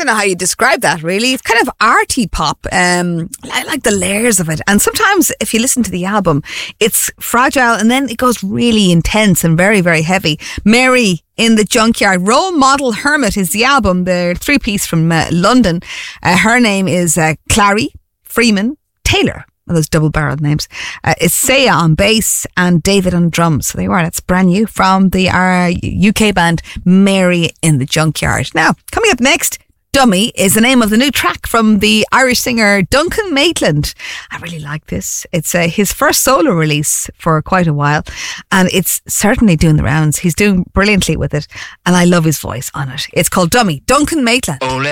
don't know how you describe that, really. It's kind of arty pop. I like the layers of it. And sometimes if you listen to the album, it's fragile and then it goes really intense and very, very heavy. Mary in the Junkyard. Role Model Hermit is the album. They're 3-piece from London. Her name is Clary Freeman Taylor. Those double-barreled names. It's Saya on bass and David on drums. So there you are. That's brand new from the UK band Mary in the Junkyard. Now, coming up next, Dummy is the name of the new track from the Irish singer Duncan Maitland. I really like this. It's his first solo release for quite a while, and it's certainly doing the rounds. He's doing brilliantly with it, and I love his voice on it. It's called Dummy, Duncan Maitland.